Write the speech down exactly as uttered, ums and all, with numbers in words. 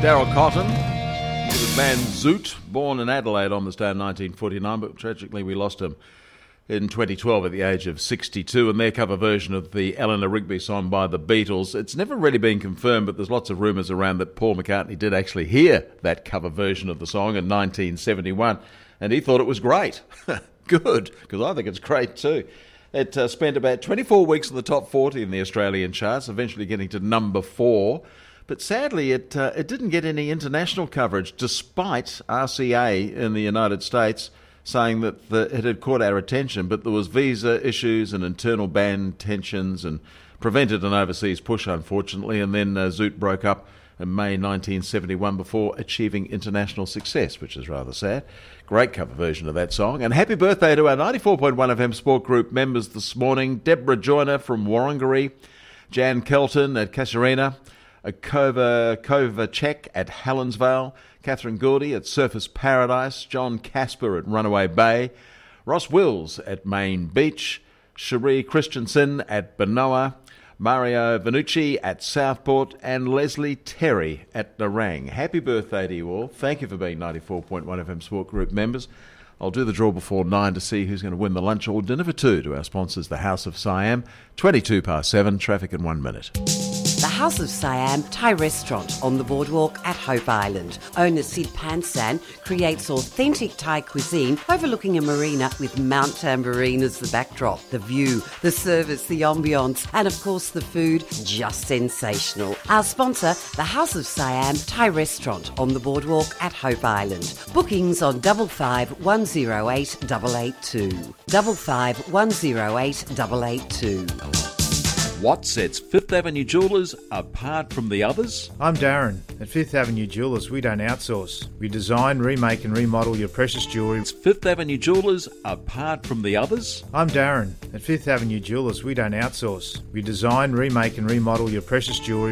Daryl Cotton with his band Zoot, born in Adelaide on this day in nineteen forty-nine, but tragically we lost him in twenty twelve at the age of sixty-two, and their cover version of the Eleanor Rigby song by the Beatles. It's never really been confirmed, but there's lots of rumours around that Paul McCartney did actually hear that cover version of the song in nineteen seventy-one, and he thought it was great. Good, because I think it's great too. It uh, spent about twenty-four weeks in the top forty in the Australian charts, eventually getting to number four. But sadly, it uh, it didn't get any international coverage, despite R C A in the United States saying that the, it had caught our attention. But there was visa issues and internal band tensions and prevented an overseas push, unfortunately. And then uh, Zoot broke up in May nineteen seventy-one before achieving international success, which is rather sad. Great cover version of that song. And happy birthday to our ninety-four point one F M Sport Group members this morning. Deborah Joyner from Warringah, Jan Kelton at Casuarina, Kova Kovacek at Helensvale, Catherine Gordy at Surfers Paradise, John Casper at Runaway Bay, Ross Wills at Main Beach, Cherie Christensen at Benoa, Mario Vanucci at Southport, and Leslie Terry at Nerang. Happy birthday to you all. Thank you for being ninety-four point one F M Sport Group members. I'll do the draw before nine to see who's going to win the lunch or dinner for two to our sponsors, the House of Siam. twenty-two past seven, traffic in one minute. The House of Siam Thai restaurant on the boardwalk at Hope Island. Owner Sid Pansan creates authentic Thai cuisine overlooking a marina with Mount Tambourine as the backdrop. The view, the service, the ambience, and of course the food, just sensational. Our sponsor, the House of Siam Thai restaurant on the boardwalk at Hope Island. Bookings on double five one zero eight double eight two. Double five one zero eight double eight two. What sets Fifth Avenue Jewellers apart from the others? I'm Darren. At Fifth Avenue Jewellers, we don't outsource. We design, remake and remodel your precious jewellery. It's Fifth Avenue Jewellers apart from the others? I'm Darren. At Fifth Avenue Jewellers, we don't outsource. We design, remake and remodel your precious jewellery